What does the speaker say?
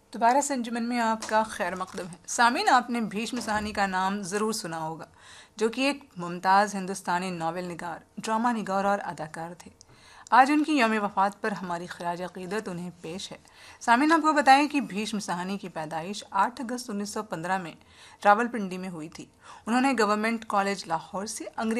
दोबारा से अंजुमन में आपका खैर मकदम है। सामीन, आपने भीष्म साहनी का नाम ज़रूर सुना होगा, जो कि एक मुमताज़ हिंदुस्तानी नावल निगार, ड्रामा निगार और अदाकार थे। आज उनकी यौम वफ़ात पर हमारी खराज अक़ीदत उन्हें पेश है। सामीन, आपको बताएं कि भीष्म साहनी की पैदाइश 8 अगस्त 1915 में रावलपिंडी में हुई थी। उन्होंने गवर्नमेंट कॉलेज लाहौर से अंग्रेजी